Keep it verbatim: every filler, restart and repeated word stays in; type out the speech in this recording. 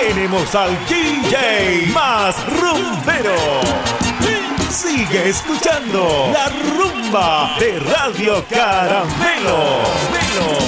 tenemos al D J más rumbero. Sigue escuchando la rumba de Radio Caramelo.